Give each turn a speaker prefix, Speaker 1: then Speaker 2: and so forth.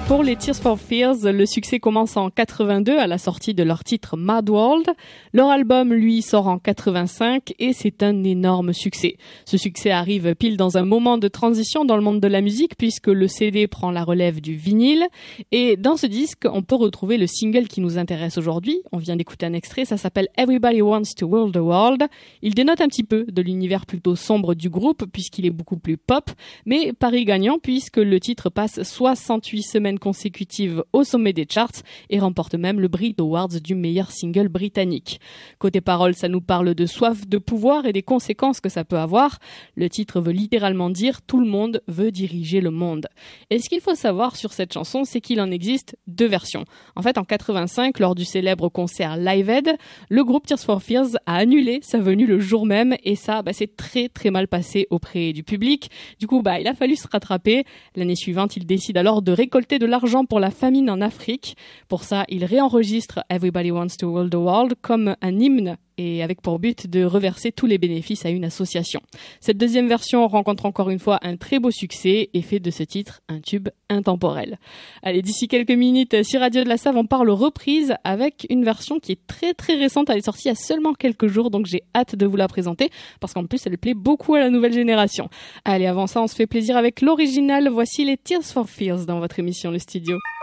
Speaker 1: Pour les Tears for Fears, le succès commence en 82 à la sortie de leur titre Mad World. Leur album, lui, sort en 85 et c'est un énorme succès. Ce succès arrive pile dans un moment de transition dans le monde de la musique puisque le CD prend la relève du vinyle. Et dans ce disque, on peut retrouver le single qui nous intéresse aujourd'hui. On vient d'écouter un extrait, ça s'appelle Everybody Wants to Rule the World. Il dénote un petit peu de l'univers plutôt sombre du groupe puisqu'il est beaucoup plus pop, mais pari gagnant puisque le titre passe 68 semaines consécutives au sommet des charts et remporte même le Brit Awards du meilleur single britannique. Côté paroles, ça nous parle de soif de pouvoir et des conséquences que ça peut avoir. Le titre veut littéralement dire « Tout le monde veut diriger le monde ». Et ce qu'il faut savoir sur cette chanson, c'est qu'il en existe deux versions. En fait, en 85, lors du célèbre concert Live Aid, le groupe Tears for Fears a annulé sa venue le jour même et ça, c'est très très mal passé auprès du public. Du coup, il a fallu se rattraper. L'année suivante, il décide alors de récolter de l'argent pour la famine en Afrique. Pour ça, il réenregistre Everybody Wants to Rule the World comme un hymne et avec pour but de reverser tous les bénéfices à une association. Cette deuxième version rencontre encore une fois un très beau succès et fait de ce titre un tube intemporel. Allez, d'ici quelques minutes, sur Radio de la Save, on parle reprise avec une version qui est très très récente. Elle est sortie il y a seulement quelques jours, donc j'ai hâte de vous la présenter parce qu'en plus, elle plaît beaucoup à la nouvelle génération. Allez, avant ça, on se fait plaisir avec l'original. Voici les Tears for Fears dans votre émission Le Studio.